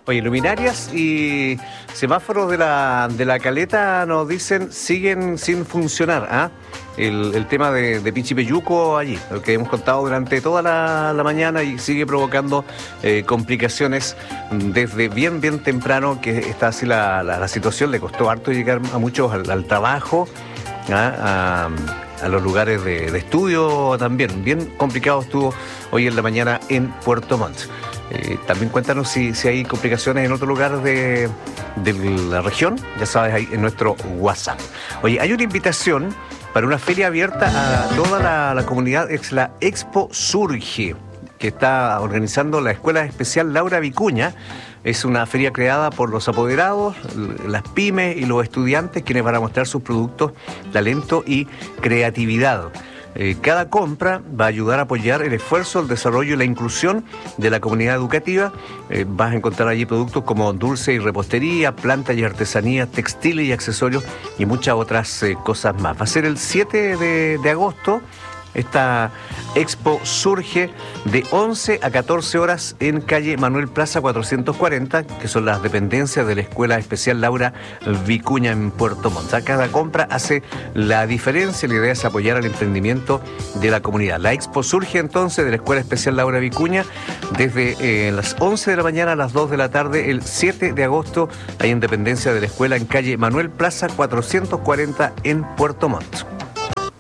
Oye, luminarias y semáforos de la Caleta nos dicen siguen sin funcionar. El tema de Pichipeyuco allí, lo que hemos contado durante toda la mañana y sigue provocando complicaciones desde bien temprano, que está así la situación. Le costó harto llegar a muchos al trabajo, a los lugares de estudio también. Bien complicado estuvo hoy en la mañana en Puerto Montt. También cuéntanos si hay complicaciones en otro lugar de la región, ya sabes, ahí en nuestro WhatsApp. Oye, hay una invitación para una feria abierta a toda la comunidad, es la Expo Surge, que está organizando la Escuela Especial Laura Vicuña. Es una feria creada por los apoderados, las pymes y los estudiantes, quienes van a mostrar sus productos, talento y creatividad. Cada compra va a ayudar a apoyar el esfuerzo, el desarrollo y la inclusión de la comunidad educativa. Vas a encontrar allí productos como dulce y repostería, plantas y artesanías, textiles y accesorios y muchas otras cosas más. Va a ser el 7 de agosto. Esta Expo Surge de 11 a 14 horas en calle Manuel Plaza 440, que son las dependencias de la Escuela Especial Laura Vicuña en Puerto Montt. Cada compra hace la diferencia. La idea es apoyar al emprendimiento de la comunidad. La Expo Surge entonces de la Escuela Especial Laura Vicuña desde las 11 de la mañana a las 2 de la tarde, el 7 de agosto, ahí en dependencia de la escuela en calle Manuel Plaza 440 en Puerto Montt.